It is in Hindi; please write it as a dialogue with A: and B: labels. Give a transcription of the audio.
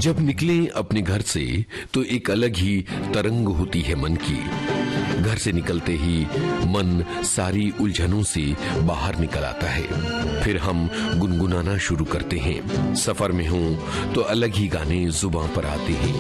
A: जब निकले अपने घर से तो एक अलग ही तरंग होती है मन की। घर से निकलते ही मन सारी उलझनों से बाहर निकल आता है। फिर हम गुनगुनाना शुरू करते हैं। सफर में हूं तो अलग ही गाने जुबां पर आते हैं।